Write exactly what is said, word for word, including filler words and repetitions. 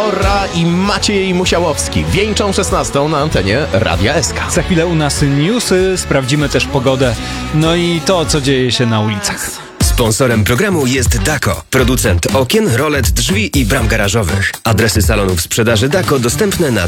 Gora i Maciej Musiałowski wieńczą szesnastą na antenie Radia S K. Za chwilę u nas newsy, sprawdzimy też pogodę, no i to, co dzieje się na ulicach. Sponsorem programu jest Dako, producent okien, rolet, drzwi i bram garażowych. Adresy salonów sprzedaży Dako dostępne na